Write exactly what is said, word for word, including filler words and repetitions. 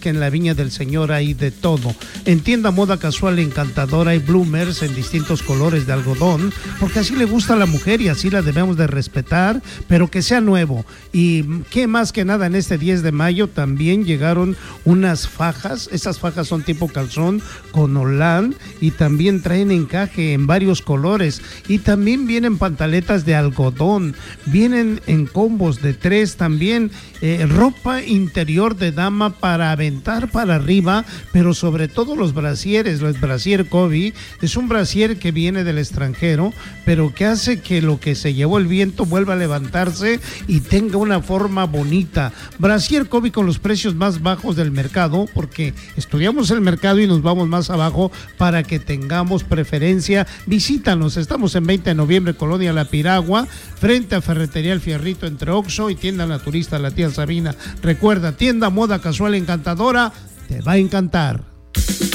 que en la viña del Señor hay de todo. En tienda Moda Casual Encantadora hay bloomers en distintos colores de algodón, porque así le gusta a la mujer y así la debemos de respetar, pero que sea nuevo. Y qué más que nada, en este diez de mayo también llegaron unas fajas. Esas fajas son tipo calzón con holán y también traen encaje en varios colores, y también vienen pantaletas de algodón, vienen en combos de tres también, eh, ropa interior de dama para aventar para arriba, pero sobre todo los brasieres. Los brasier Kobe es un brasier que viene del extranjero, pero que hace que lo que se llevó el viento vuelva a levantarse y tenga una forma bonita. Brasier Kobe con los precios más bajos del mercado, porque estudiamos el mercado y nos vamos más abajo para que tengamos preferencia. Visítanos, estamos en veinte de noviembre, Colonia La Piragua, frente a Ferretería El Fierrito, entre Oxxo y Tienda Naturista La Tía Sabina. Recuerda, tienda Moda Casual Encantadora, te va a encantar.